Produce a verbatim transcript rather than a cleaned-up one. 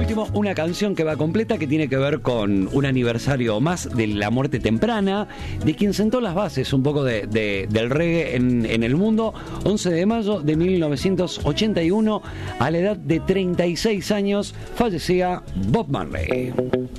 último, una canción que va completa que tiene que ver con un aniversario más de la muerte temprana, de quien sentó las bases un poco de, de, del reggae en, en el mundo. once de mayo de mil novecientos ochenta y uno, a la edad de treinta y seis años, fallecía Bob Marley.